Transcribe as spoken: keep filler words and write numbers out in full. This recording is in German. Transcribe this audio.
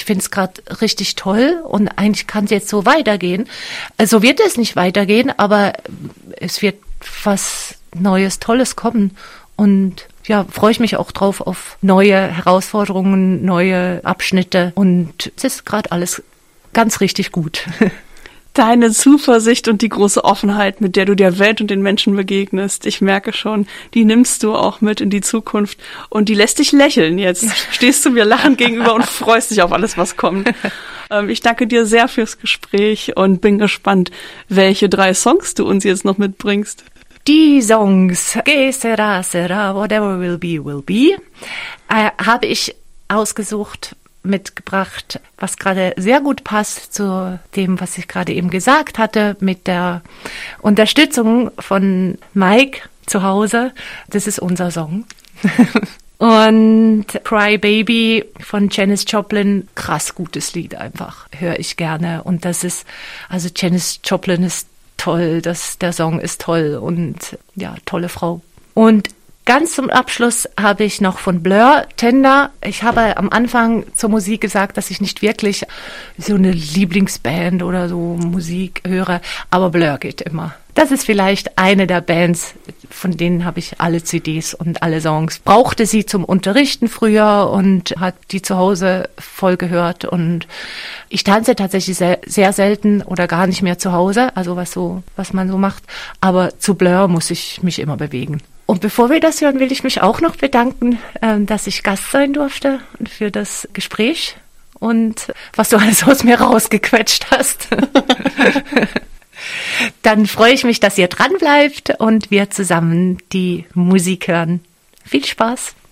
ich finde es gerade richtig toll und eigentlich kann es jetzt so weitergehen. Also wird es nicht weitergehen, aber es wird was Neues, Tolles kommen und ja, freue ich mich auch drauf auf neue Herausforderungen, neue Abschnitte und es ist gerade alles ganz richtig gut. Deine Zuversicht und die große Offenheit, mit der du der Welt und den Menschen begegnest, ich merke schon, die nimmst du auch mit in die Zukunft und die lässt dich lächeln jetzt. Stehst du mir lachend gegenüber und freust dich auf alles, was kommt. Ähm, ich danke dir sehr fürs Gespräch und bin gespannt, welche drei Songs du uns jetzt noch mitbringst. Die Songs Que sera, sera, whatever will be, will be, äh, habe ich ausgesucht, mitgebracht, was gerade sehr gut passt zu dem, was ich gerade eben gesagt hatte, mit der Unterstützung von Mike zu Hause. Das ist unser Song. Und Cry Baby von Janis Joplin, krass gutes Lied einfach, höre ich gerne. Und das ist, also Janis Joplin ist toll, das, der Song ist toll und ja, tolle Frau. Und ganz zum Abschluss habe ich noch von Blur, Tender. Ich habe am Anfang zur Musik gesagt, dass ich nicht wirklich so eine Lieblingsband oder so Musik höre, aber Blur geht immer. Das ist vielleicht eine der Bands, von denen habe ich alle C Ds und alle Songs. Brauchte sie zum Unterrichten früher und hat die zu Hause voll gehört. Und ich tanze tatsächlich sehr, sehr selten oder gar nicht mehr zu Hause, also was so, was man so macht. Aber zu Blur muss ich mich immer bewegen. Und bevor wir das hören, will ich mich auch noch bedanken, dass ich Gast sein durfte und für das Gespräch und was du alles aus mir rausgequetscht hast. Dann freue ich mich, dass ihr dran bleibt und wir zusammen die Musik hören. Viel Spaß!